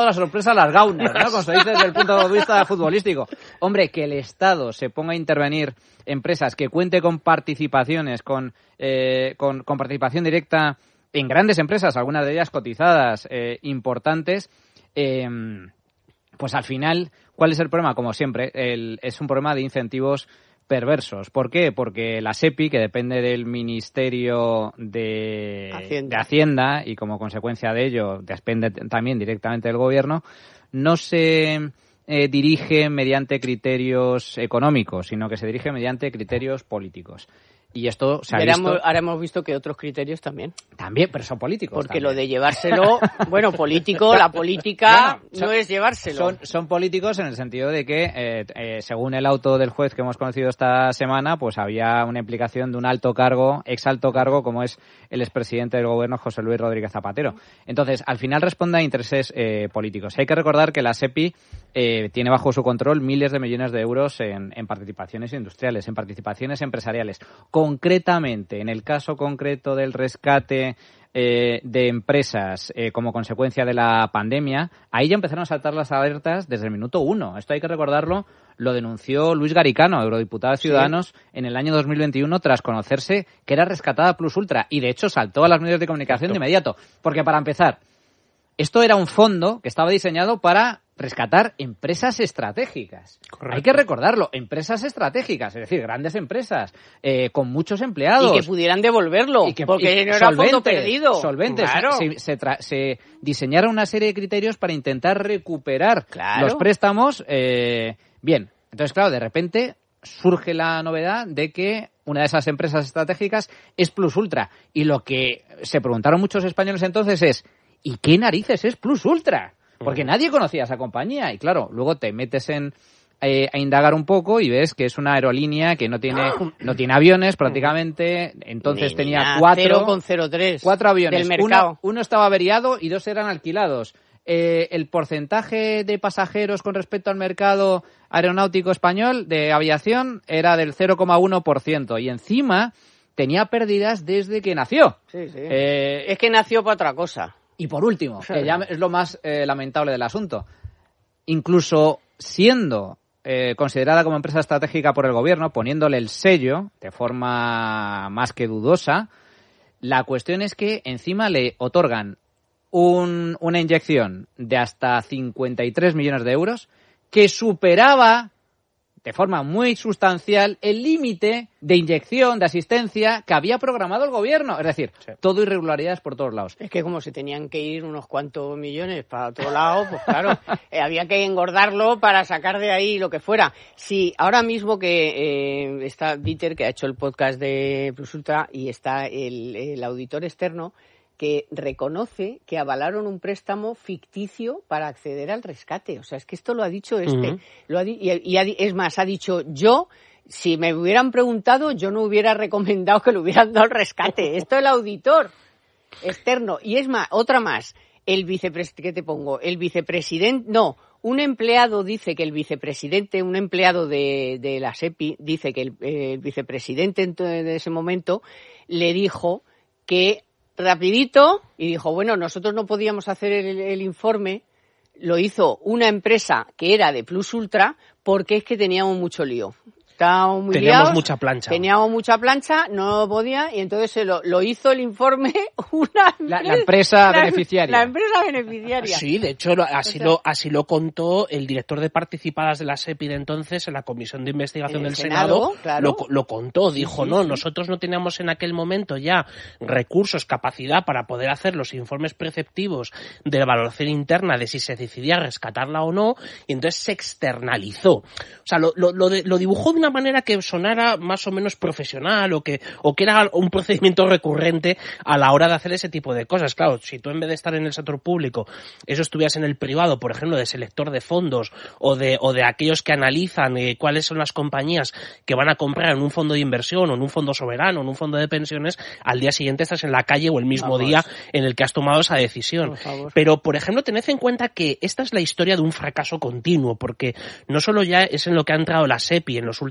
la sorpresa a las gaunas, ¿no? Como se dice desde el punto de vista futbolístico. Hombre, que el Estado se ponga a intervenir empresas, que cuente con participaciones, con participación directa en grandes empresas, algunas de ellas cotizadas, importantes, pues al final, ¿cuál es el problema? Como siempre, es un problema de incentivos perversos. ¿Por qué? Porque la SEPI, que depende del Ministerio de Hacienda y como consecuencia de ello depende también directamente del Gobierno, no se dirige mediante criterios económicos, sino que se dirige mediante criterios políticos. Y esto se ha visto... Ahora hemos visto que otros criterios también. También, pero son políticos. Porque también. Lo de llevárselo, bueno, político, la política no es llevárselo. Son políticos en el sentido de que, según el auto del juez que hemos conocido esta semana, pues había una implicación de un alto cargo, exalto cargo, como es el expresidente del Gobierno, José Luis Rodríguez Zapatero. Entonces, al final responde a intereses políticos. Hay que recordar que la SEPI tiene bajo su control miles de millones de euros en participaciones industriales, en participaciones empresariales. Concretamente, en el caso concreto del rescate de empresas como consecuencia de la pandemia, ahí ya empezaron a saltar las alertas desde el minuto 1. Esto hay que recordarlo, lo denunció Luis Garicano, eurodiputado de Ciudadanos, en el año 2021, tras conocerse que era rescatada Plus Ultra. Y de hecho saltó a los medios de comunicación de inmediato. Porque para empezar, esto era un fondo que estaba diseñado para rescatar empresas estratégicas. Correcto. Hay que recordarlo, empresas estratégicas, es decir, grandes empresas, con muchos empleados. Y que pudieran devolverlo, porque no era fondo perdido. Solventes. Claro. Se diseñaron una serie de criterios para intentar recuperar los préstamos. Bien, entonces claro, de repente surge la novedad de que una de esas empresas estratégicas es Plus Ultra. Y lo que se preguntaron muchos españoles entonces es, ¿y qué narices es Plus Ultra? Porque nadie conocía esa compañía. Y claro, luego te metes a indagar un poco y ves que es una aerolínea que no tiene aviones prácticamente. Entonces tenía 4 aviones. Del mercado. Uno estaba averiado y 2 eran alquilados. El porcentaje de pasajeros con respecto al mercado aeronáutico español de aviación era del 0,1%. Y encima tenía pérdidas desde que nació. Sí. Es que nació para otra cosa. Y por último, que ya es lo más lamentable del asunto, incluso siendo considerada como empresa estratégica por el Gobierno, poniéndole el sello de forma más que dudosa, la cuestión es que encima le otorgan una inyección de hasta 53 millones de euros que superaba de forma muy sustancial el límite de inyección, de asistencia que había programado el Gobierno. Es decir, todo irregularidades por todos lados. Es que como se tenían que ir unos cuantos millones para otro lado, pues claro, había que engordarlo para sacar de ahí lo que fuera. Sí, ahora mismo que está Dieter, que ha hecho el podcast de Plus Ultra, y está el auditor externo, que reconoce que avalaron un préstamo ficticio para acceder al rescate. O sea, es que esto lo ha dicho es más, ha dicho si me hubieran preguntado, yo no hubiera recomendado que le hubieran dado el rescate. Esto el auditor externo. Y es más, otra más. Un empleado dice que el vicepresidente, un empleado de la SEPI, dice que el vicepresidente de ese momento le dijo que rapidito, y dijo, bueno, nosotros no podíamos hacer el informe, lo hizo una empresa que era de Plus Ultra, porque es que teníamos mucho lío. Estábamos muy liados, teníamos mucha plancha, no podía, y entonces lo hizo el informe la empresa beneficiaria. La empresa beneficiaria. Sí, de hecho, así lo contó el director de participadas de la SEPI de entonces en la Comisión de Investigación del Senado. Claro. Lo contó, dijo, nosotros no teníamos en aquel momento ya recursos, capacidad para poder hacer los informes preceptivos de la valoración interna de si se decidía rescatarla o no, y entonces se externalizó. O sea, lo dibujó de una manera que sonara más o menos profesional o que era un procedimiento recurrente a la hora de hacer ese tipo de cosas. Claro, si tú en vez de estar en el sector público, eso estuvieras en el privado, por ejemplo, de selector de fondos o de aquellos que analizan cuáles son las compañías que van a comprar en un fondo de inversión o en un fondo soberano o en un fondo de pensiones, al día siguiente estás en la calle o el mismo día en el que has tomado esa decisión. Pero, por ejemplo, tened en cuenta que esta es la historia de un fracaso continuo, porque no solo ya es en lo que ha entrado la SEPI en los últimos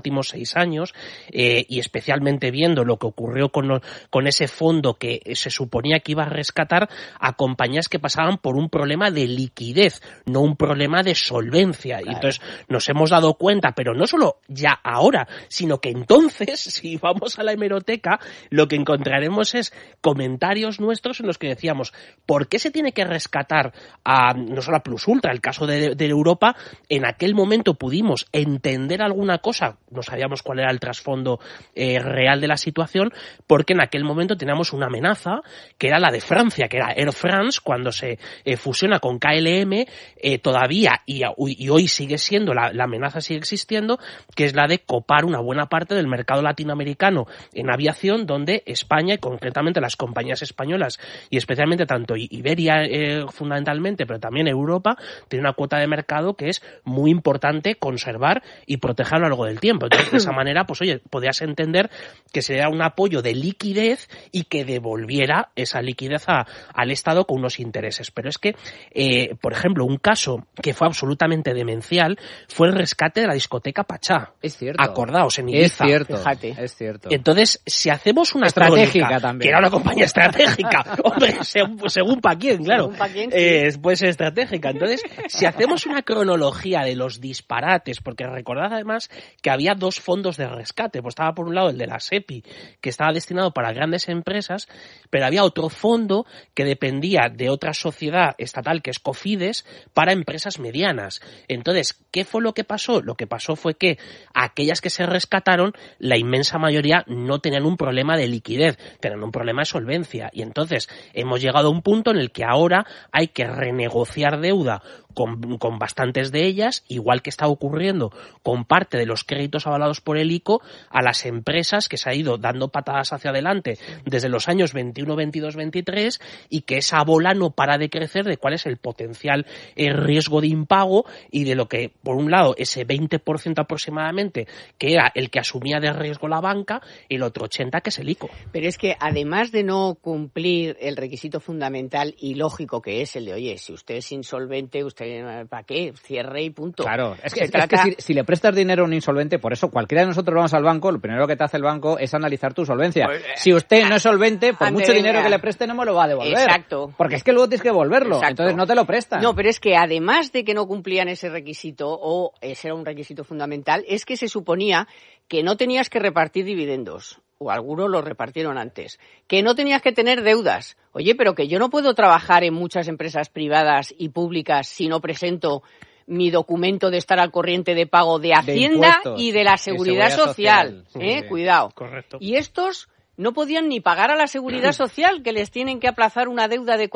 últimos 6 años, y especialmente viendo lo que ocurrió con ese fondo que se suponía que iba a rescatar a compañías que pasaban por un problema de liquidez, no un problema de solvencia. Claro. Y entonces nos hemos dado cuenta, pero no solo ya ahora, sino que entonces, si vamos a la hemeroteca, lo que encontraremos es comentarios nuestros en los que decíamos, ¿por qué se tiene que rescatar no solo a Plus Ultra? El caso de Europa, en aquel momento pudimos entender alguna cosa, no sabíamos cuál era el trasfondo real de la situación, porque en aquel momento teníamos una amenaza que era la de Francia, que era Air France, cuando se fusiona con KLM, todavía, y hoy sigue siendo, la amenaza sigue existiendo, que es la de copar una buena parte del mercado latinoamericano en aviación, donde España, y concretamente las compañías españolas, y especialmente tanto Iberia fundamentalmente, pero también Europa, tiene una cuota de mercado que es muy importante conservar y proteger a lo largo del tiempo. Entonces, de esa manera, pues oye, podías entender que se diera un apoyo de liquidez y que devolviera esa liquidez al Estado con unos intereses. Pero es que, por ejemplo, un caso que fue absolutamente demencial fue el rescate de la discoteca Pachá. Es cierto. Acordaos, en Ibiza. Es cierto, fíjate. Es cierto. Entonces, si hacemos una estratégica crónica, también, que era una compañía estratégica, hombre, según pa' quién, claro, según pa' quién, sí. puede ser estratégica. Entonces, si hacemos una cronología de los disparates, porque recordad además que había 2 fondos de rescate, pues estaba por un lado el de la SEPI, que estaba destinado para grandes empresas, pero había otro fondo que dependía de otra sociedad estatal, que es Cofides, para empresas medianas. Entonces, ¿qué fue lo que pasó? Lo que pasó fue que aquellas que se rescataron, la inmensa mayoría no tenían un problema de liquidez, tenían un problema de solvencia. Y entonces hemos llegado a un punto en el que ahora hay que renegociar deuda con bastantes de ellas, igual que está ocurriendo con parte de los créditos avalados por el ICO a las empresas, que se ha ido dando patadas hacia adelante desde los años 21, 22, 23, y que esa bola no para de crecer de cuál es el potencial riesgo de impago y de lo que, por un lado, ese 20% aproximadamente, que era el que asumía de riesgo la banca, y el otro 80% que es el ICO. Pero es que además de no cumplir el requisito fundamental y lógico que es el de, oye, si usted es insolvente, usted ¿para qué? Cierre y punto. Claro, es que si le prestas dinero a un insolvente, por eso cualquiera de nosotros vamos al banco, lo primero que te hace el banco es analizar tu solvencia. Pues, si usted no es solvente, por mucho dinero que le preste no me lo va a devolver. Exacto. Porque es que luego tienes que devolverlo, exacto. Entonces no te lo prestan. No, pero es que además de que no cumplían ese requisito, o ese era un requisito fundamental, es que se suponía que no tenías que repartir dividendos, o algunos los repartieron antes, que no tenías que tener deudas. Oye, pero que yo no puedo trabajar en muchas empresas privadas y públicas si no presento mi documento de estar al corriente de pago de Hacienda y de la Seguridad Social. Sí. Cuidado. Correcto. Y estos no podían ni pagar a la Seguridad Social, que les tienen que aplazar una deuda de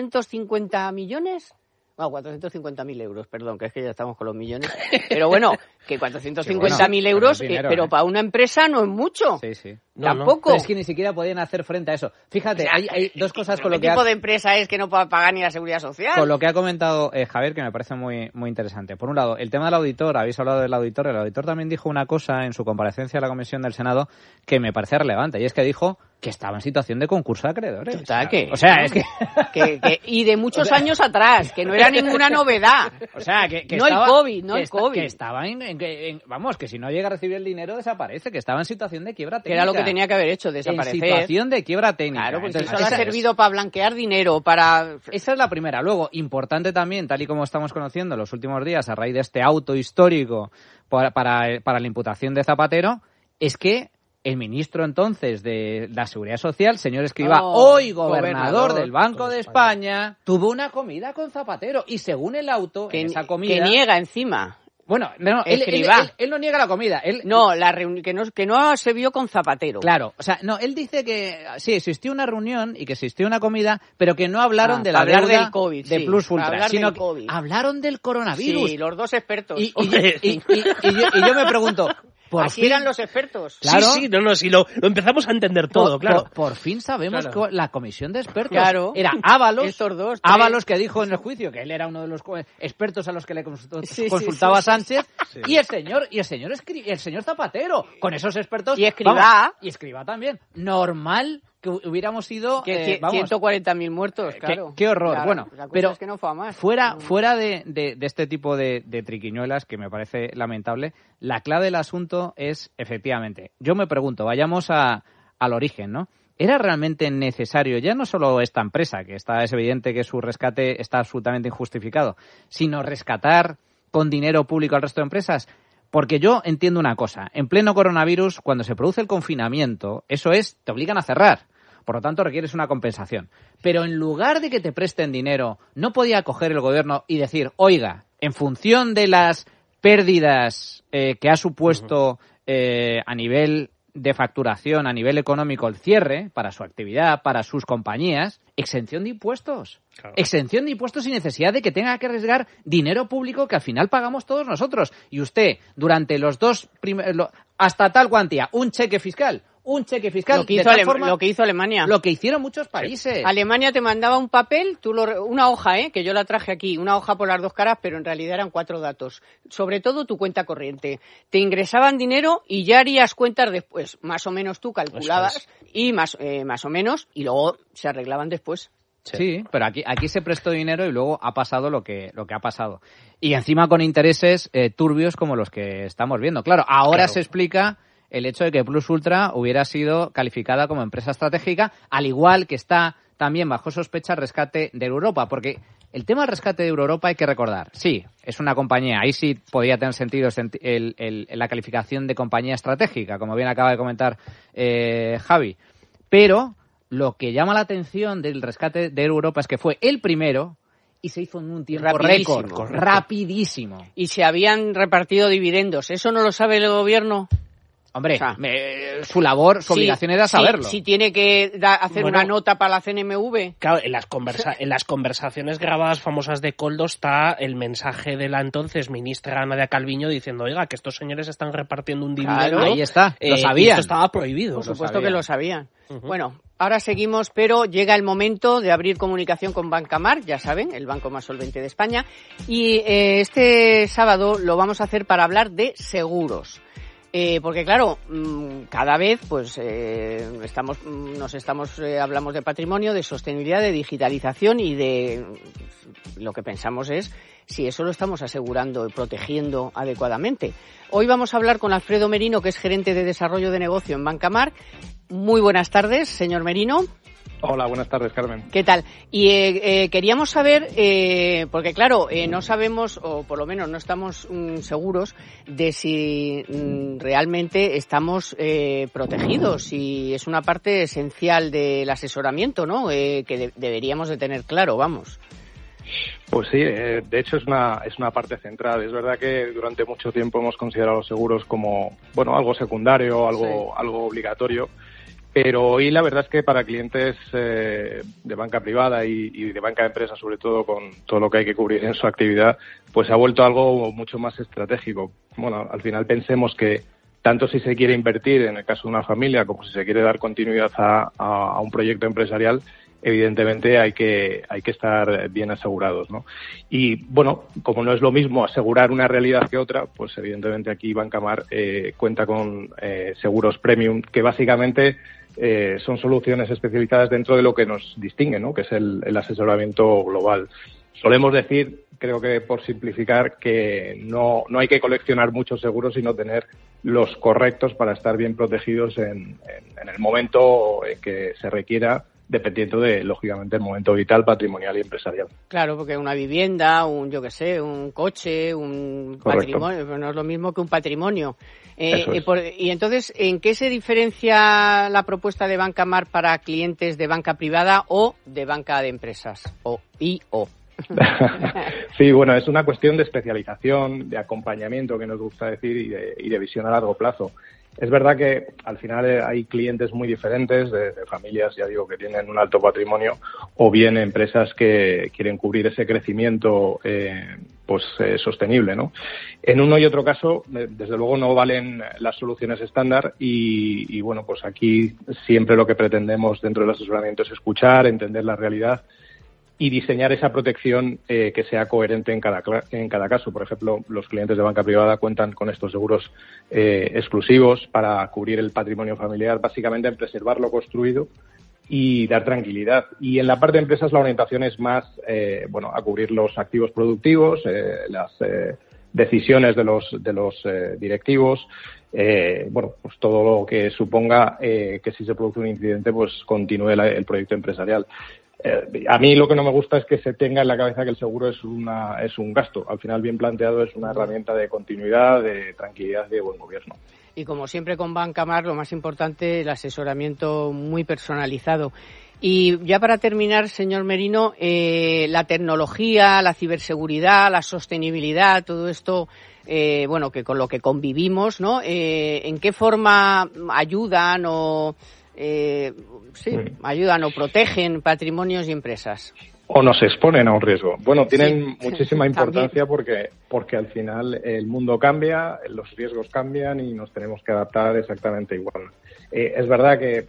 450 millones. Bueno, 450.000 euros, perdón, que es que ya estamos con los millones. Pero bueno, que 450.000 euros, dinero, pero para una empresa no es mucho. Sí, sí. Tampoco. No. Pero es que ni siquiera podían hacer frente a eso. Fíjate, o sea, hay dos cosas con lo que... ¿Qué tipo de empresa es que no pueda pagar ni la Seguridad Social? Con lo que ha comentado Javier, que me parece muy, muy interesante. Por un lado, el tema del auditor, habéis hablado del auditor. El auditor también dijo una cosa en su comparecencia a la Comisión del Senado que me parece relevante, y es que dijo que estaba en situación de concurso de acreedores. Total, que... O sea, es que... y de muchos años atrás, que no era ninguna novedad. O sea, que no estaba, el COVID, no el COVID. Que estaba vamos, que si no llega a recibir el dinero desaparece, que estaba en situación de quiebra técnica. Que era lo que tenía que haber hecho, desaparecer. En situación de quiebra técnica. Claro, porque eso ha servido para blanquear dinero, para... Esa es la primera. Luego, importante también, tal y como estamos conociendo los últimos días, a raíz de este auto histórico para la imputación de Zapatero, es que el ministro entonces de la Seguridad Social, señor Escrivá, hoy gobernador del Banco de España, tuvo una comida con Zapatero. Y según el auto, en esa comida... Que niega encima. Bueno, no, él no niega la comida. Que no se vio con Zapatero. Claro, o sea, no, él dice que sí, existió una reunión y que existió una comida, pero que no hablaron de la deuda del COVID, de Plus Ultra, sino que hablaron del coronavirus. Sí, los dos expertos. Y yo me pregunto... Así eran los expertos. Claro. Sí, lo empezamos a entender todo, claro. Por fin sabemos que la comisión de expertos era estos dos, Ábalos, que dijo en el juicio que él era uno de los expertos a los que le consultaba Sánchez, y el señor Zapatero, con esos expertos. Y Escrivá. Y Escrivá también. Normal que hubiéramos sido... 140.000 muertos, claro. Qué horror. Claro, bueno, pero es que no fue a más. Fuera de este tipo de triquiñuelas, que me parece lamentable, la clave del asunto es, efectivamente, yo me pregunto, vayamos al origen, ¿no? ¿Era realmente necesario, ya no solo esta empresa, que es evidente que su rescate está absolutamente injustificado, sino rescatar con dinero público al resto de empresas? Porque yo entiendo una cosa, en pleno coronavirus, cuando se produce el confinamiento, eso es, te obligan a cerrar, por lo tanto requieres una compensación. Pero en lugar de que te presten dinero, ¿no podía coger el gobierno y decir, oiga, en función de las pérdidas que ha supuesto a nivel de facturación, a nivel económico, el cierre para su actividad, para sus compañías, exención de impuestos? Claro. Exención de impuestos sin necesidad de que tenga que arriesgar dinero público que al final pagamos todos nosotros. Y usted, durante los hasta tal cuantía, un cheque fiscal. Lo que hizo Alemania. Lo que hicieron muchos países. Alemania te mandaba un papel, una hoja, que yo la traje aquí, una hoja por las dos caras, pero en realidad eran 4 datos. Sobre todo tu cuenta corriente. Te ingresaban dinero y ya harías cuentas después. Más o menos tú calculabas y más o menos, y luego se arreglaban después. Sí, pero aquí se prestó dinero y luego ha pasado lo que ha pasado. Y encima con intereses turbios como los que estamos viendo. Claro, ahora se explica el hecho de que Plus Ultra hubiera sido calificada como empresa estratégica, al igual que está también bajo sospecha el rescate de Europa, porque el tema del rescate de Europa hay que recordar, sí, es una compañía, ahí sí podía tener sentido la calificación de compañía estratégica, como bien acaba de comentar Javi, pero lo que llama la atención del rescate de Europa es que fue el primero y se hizo en un tiempo récord, rapidísimo. Y se habían repartido dividendos, ¿eso no lo sabe el gobierno? Hombre, su labor, su obligación era saberlo. Si tiene que hacer una nota para la CNMV. Claro, en las conversaciones grabadas famosas de Coldo está el mensaje de la entonces ministra Nadia Calviño diciendo, oiga, que estos señores están repartiendo un dividendo. Ahí está, lo sabían. Esto estaba prohibido. Por supuesto que lo sabían. Bueno, ahora seguimos, pero llega el momento de abrir comunicación con Bancamar, ya saben, el banco más solvente de España. Y este sábado lo vamos a hacer para hablar de seguros. Porque claro, cada vez pues hablamos de patrimonio, de sostenibilidad, de digitalización y de lo que pensamos es si eso lo estamos asegurando y protegiendo adecuadamente. Hoy vamos a hablar con Alfredo Merino, que es gerente de desarrollo de negocio en Bancamar. Muy buenas tardes, señor Merino. Hola, buenas tardes, Carmen. ¿Qué tal? Y queríamos saber, porque claro, no sabemos, o por lo menos no estamos seguros de si realmente estamos protegidos, y es una parte esencial del asesoramiento, ¿no? Que deberíamos de tener claro, vamos. Pues sí, de hecho es una parte central. Es verdad que durante mucho tiempo hemos considerado los seguros como, bueno, algo secundario, algo obligatorio. Pero hoy la verdad es que para clientes de banca privada y de banca de empresa, sobre todo con todo lo que hay que cubrir en su actividad, pues se ha vuelto algo mucho más estratégico. Bueno, al final pensemos que tanto si se quiere invertir en el caso de una familia como si se quiere dar continuidad a un proyecto empresarial, evidentemente hay que estar bien asegurados, ¿no? Y bueno, como no es lo mismo asegurar una realidad que otra, pues evidentemente aquí Bancamar cuenta con seguros premium, que básicamente son soluciones especializadas dentro de lo que nos distingue, ¿no? Que es el asesoramiento global. Solemos decir, creo que por simplificar, que no hay que coleccionar muchos seguros, sino tener los correctos para estar bien protegidos en el momento que se requiera, dependiendo de, lógicamente, el momento vital, patrimonial y empresarial. Claro, porque una vivienda, un coche, un patrimonio, pero no es lo mismo que un patrimonio. Y entonces, ¿en qué se diferencia la propuesta de Bancamar para clientes de banca privada o de banca de empresas? O. Sí, bueno, es una cuestión de especialización, de acompañamiento, que nos gusta decir, y de visión a largo plazo. Es verdad que al final hay clientes muy diferentes, de familias, ya digo, que tienen un alto patrimonio, o bien empresas que quieren cubrir ese crecimiento sostenible, ¿no? En uno y otro caso, desde luego no valen las soluciones estándar y bueno, pues aquí siempre lo que pretendemos dentro del asesoramiento es escuchar, entender la realidad y diseñar esa protección que sea coherente en cada caso. Por ejemplo, los clientes de banca privada cuentan con estos seguros exclusivos para cubrir el patrimonio familiar, básicamente en preservar lo construido y dar tranquilidad. Y en la parte de empresas la orientación es más, a cubrir los activos productivos, las decisiones de los directivos, pues todo lo que suponga que si se produce un incidente, pues continúe el proyecto empresarial. A mí lo que no me gusta es que se tenga en la cabeza que el seguro es un gasto. Al final, bien planteado, es una herramienta de continuidad, de tranquilidad y de buen gobierno. Y como siempre con Bancamar, lo más importante, el asesoramiento muy personalizado. Y ya para terminar, señor Merino, la tecnología, la ciberseguridad, la sostenibilidad, todo esto, que con lo que convivimos, ¿no? ¿En qué forma ayudan o protegen patrimonios y empresas? O nos exponen a un riesgo. Bueno, tienen muchísima importancia porque al final el mundo cambia, los riesgos cambian y nos tenemos que adaptar exactamente igual. Es verdad que,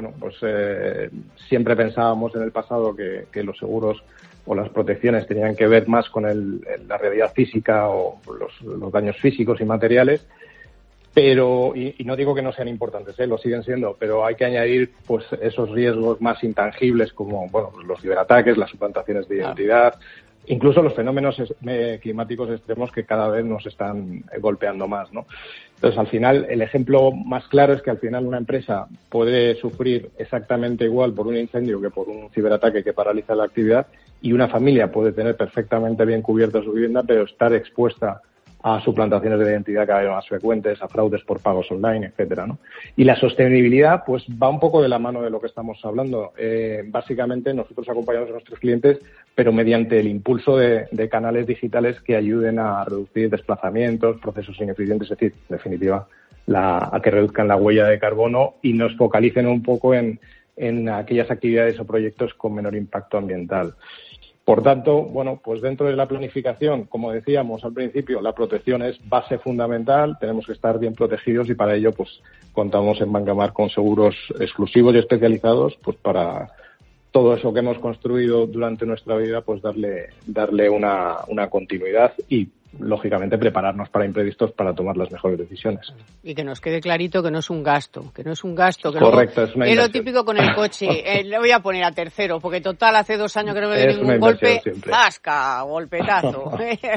siempre pensábamos en el pasado que los seguros o las protecciones tenían que ver más con la realidad física o los daños físicos y materiales. Pero, y no digo que no sean importantes, lo siguen siendo, pero hay que añadir pues esos riesgos más intangibles como los ciberataques, las suplantaciones de identidad, incluso los fenómenos climáticos extremos que cada vez nos están golpeando más, ¿no? Entonces, al final, el ejemplo más claro es que al final una empresa puede sufrir exactamente igual por un incendio que por un ciberataque que paraliza la actividad, y una familia puede tener perfectamente bien cubierta su vivienda, pero estar expuesta a suplantaciones de identidad cada vez más frecuentes, a fraudes por pagos online, etcétera, ¿no? Y la sostenibilidad, pues va un poco de la mano de lo que estamos hablando. Básicamente, nosotros acompañamos a nuestros clientes, pero mediante el impulso de canales digitales que ayuden a reducir desplazamientos, procesos ineficientes, es decir, en definitiva, a que reduzcan la huella de carbono y nos focalicen un poco en aquellas actividades o proyectos con menor impacto ambiental. Por tanto, pues dentro de la planificación, como decíamos al principio, la protección es base fundamental, tenemos que estar bien protegidos y para ello pues contamos en Bancamar con seguros exclusivos y especializados pues para todo eso que hemos construido durante nuestra vida, pues darle una continuidad y lógicamente prepararnos para imprevistos para tomar las mejores decisiones. Y que nos quede clarito que no es un gasto, que correcto, luego, es una es inversión. lo típico con el coche, le voy a poner a tercero, porque total hace 2 años que no me dio ningún golpe, ¡zasca! Golpetazo.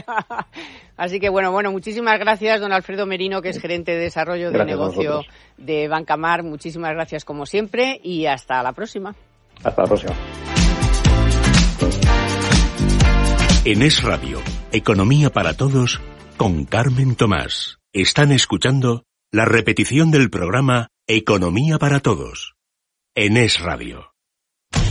Así que bueno, muchísimas gracias, don Alfredo Merino, que es gerente de desarrollo de negocio de Bancamar. Muchísimas gracias como siempre y hasta la próxima. Hasta la próxima. En Es Radio, Economía para Todos, con Carmen Tomás. Están escuchando la repetición del programa Economía para Todos, en Es Radio.